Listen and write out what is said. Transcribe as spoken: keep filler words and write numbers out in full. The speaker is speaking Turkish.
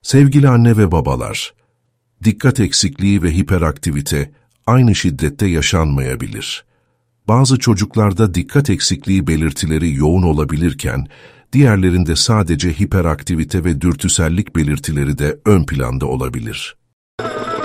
Sevgili anne ve babalar, dikkat eksikliği ve hiperaktivite aynı şiddette yaşanmayabilir. Bazı çocuklarda dikkat eksikliği belirtileri yoğun olabilirken, diğerlerinde sadece hiperaktivite ve dürtüsellik belirtileri de ön planda olabilir.